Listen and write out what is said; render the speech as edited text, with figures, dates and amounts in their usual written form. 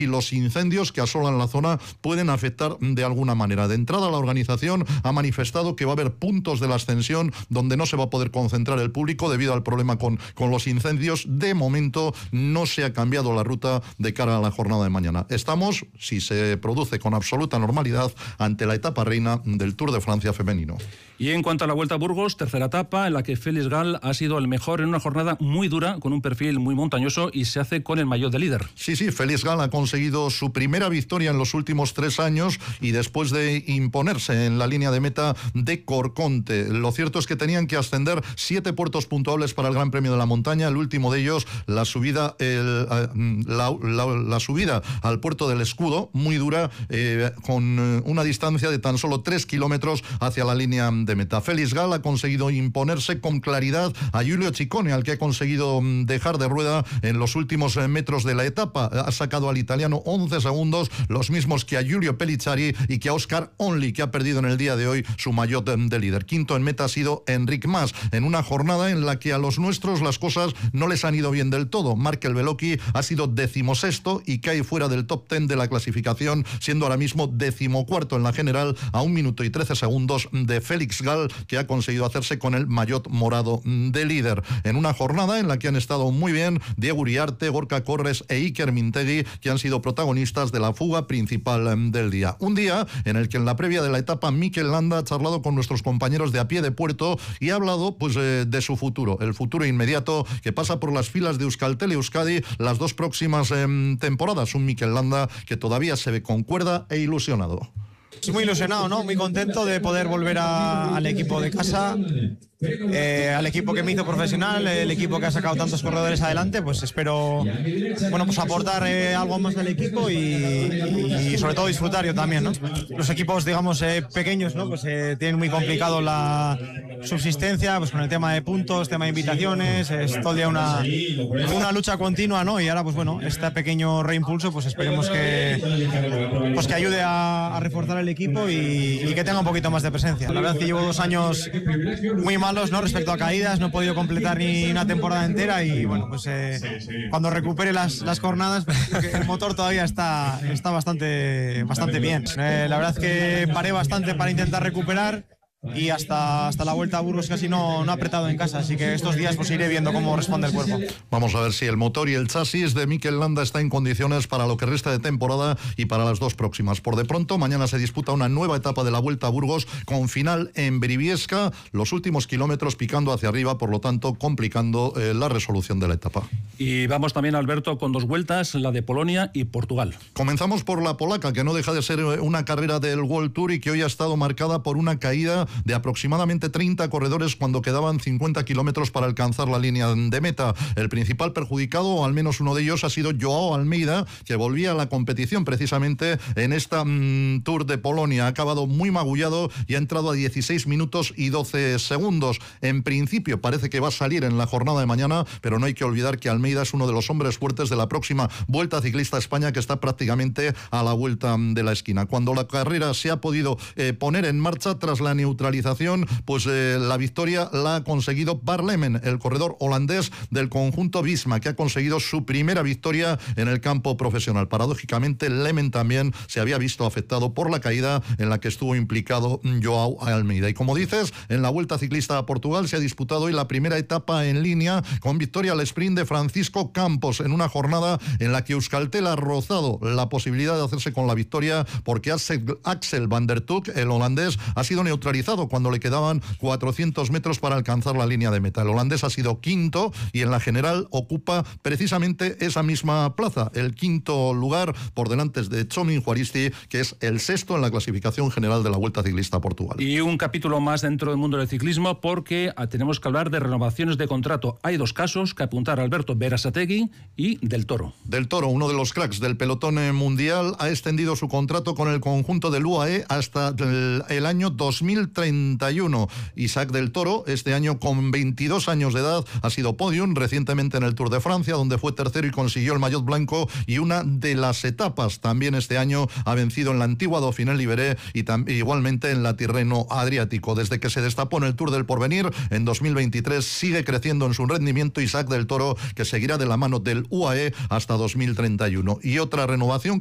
y los incendios que asolan la zona pueden afectar de alguna manera. De entrada, la organización ha manifestado que va a haber puntos de la ascensión donde no se va a poder concentrar el público debido al problema con los incendios. De momento no se ha cambiado la ruta de cara a la jornada de mañana. Estamos, si se produce con absoluta normalidad, ante la etapa reina del Tour de Francia femenino. Y en cuanto a la Vuelta a Burgos, tercera etapa en la que Félix Gal ha sido el mejor en una jornada muy dura, con un perfil muy montañoso, y se hace con el maillot de líder. Sí, Félix Gal ha conseguido su primera victoria en los últimos 3 años y después de imponerse en la línea de meta de Corconte. Lo cierto es que tenían que ascender 7 puertos puntuables para el Gran Premio de la Montaña. El último de ellos, la subida al puerto del Escudo, muy dura, con una distancia de tan solo 3 kilómetros hacia la línea de meta. Félix Gal ha conseguido imponerse con claridad a Giulio Ciccone, al que ha conseguido dejar de rueda en los últimos metros de la etapa. Ha sacado al italiano 11 segundos, los mismos que a Giulio Pellizzari y que a Oscar Onley, que ha perdido en el día de hoy su maillot de líder. Quinto en meta ha sido Enric Mas, en una jornada en la que a los nuestros las cosas no les han ido bien del todo. Markel Bellocchi ha sido 16º y cae fuera del top 10 de la clasificación, siendo ahora mismo 14º en la general, a 1 minuto y 13 segundos de Félix Gal, que ha conseguido hacerse con el maillot morado de líder. En una jornada en la que han estado muy bien Diego Uriarte, Gorka Corres e Iker Mintegui, que han sido protagonistas de la fuga principal del día. Un día en el que en la previa de la etapa Mikel Landa ha charlado con nuestros compañeros de a pie de puerto y ha hablado de su futuro, el futuro inmediato que pasa por las filas de Euskaltel y Euskadi las 2 próximas temporadas. Un Mikel Landa que todavía se ve con cuerda e ilusionado. Muy ilusionado, ¿no? Muy contento de poder volver al equipo de casa, al equipo que me hizo profesional, el equipo que ha sacado tantos corredores adelante. Pues espero, pues aportar algo más al equipo y sobre todo disfrutar yo también, ¿no? Los equipos, digamos, pequeños, ¿no? Pues tienen muy complicado la subsistencia, pues con el tema de puntos, tema de invitaciones, es todo el día una lucha continua, ¿no? Y ahora, pues bueno, este pequeño reimpulso, pues esperemos que ayude a reforzar el equipo y que tenga un poquito más de presencia. La verdad es que llevo 2 años muy malos, ¿no? Respecto a caídas, no he podido completar ni una temporada entera y bueno, pues cuando recupere las jornadas, el motor todavía está bastante bien. La verdad es que paré bastante para intentar recuperar y hasta la Vuelta a Burgos casi no ha apretado en casa, así que estos días pues iré viendo cómo responde el cuerpo. Vamos a ver si el motor y el chasis de Mikel Landa está en condiciones para lo que resta de temporada y para las 2 próximas. Por de pronto, mañana se disputa una nueva etapa de la Vuelta a Burgos con final en Briviesca, los últimos kilómetros picando hacia arriba, por lo tanto complicando la resolución de la etapa. Y vamos también, Alberto, con 2 vueltas, la de Polonia y Portugal. Comenzamos por la polaca, que no deja de ser una carrera del World Tour y que hoy ha estado marcada por una caída de aproximadamente 30 corredores cuando quedaban 50 kilómetros para alcanzar la línea de meta. El principal perjudicado, o al menos uno de ellos, ha sido Joao Almeida, que volvía a la competición precisamente en esta Tour de Polonia. Ha acabado muy magullado y ha entrado a 16 minutos y 12 segundos. En principio parece que va a salir en la jornada de mañana, pero no hay que olvidar que Almeida es uno de los hombres fuertes de la próxima Vuelta Ciclista a España, que está prácticamente a la vuelta de la esquina. Cuando la carrera se ha podido poner en marcha tras la neutralización, pues la victoria la ha conseguido Bart Lemen, el corredor holandés del conjunto Visma, que ha conseguido su primera victoria en el campo profesional. Paradójicamente, Lemen también se había visto afectado por la caída en la que estuvo implicado Joao Almeida. Y como dices, en la Vuelta Ciclista a Portugal se ha disputado hoy la primera etapa en línea con victoria al sprint de Francisco Campos, en una jornada en la que Euskaltel ha rozado la posibilidad de hacerse con la victoria porque Axel van der Tuuk, el holandés, ha sido neutralizado cuando le quedaban 400 metros para alcanzar la línea de meta. El holandés ha sido quinto y en la general ocupa precisamente esa misma plaza, el quinto lugar, por delante de Txomin Juaristi, que es el sexto en la clasificación general de la Vuelta Ciclista a Portugal. Y un capítulo más dentro del mundo del ciclismo, porque tenemos que hablar de renovaciones de contrato. Hay 2 casos que apuntar: Alberto Berasategui y Del Toro. Del Toro, uno de los cracks del pelotón mundial, ha extendido su contrato con el conjunto del UAE hasta el año 2030. 2031. Isaac del Toro, este año con 22 años de edad, ha sido podium recientemente en el Tour de Francia, donde fue tercero y consiguió el maillot blanco y una de las etapas. También este año ha vencido en la antigua Dauphiné Libéré y igualmente en la Tirreno Adriático. Desde que se destapó en el Tour del Porvenir en 2023, sigue creciendo en su rendimiento Isaac del Toro, que seguirá de la mano del UAE hasta 2031. Y otra renovación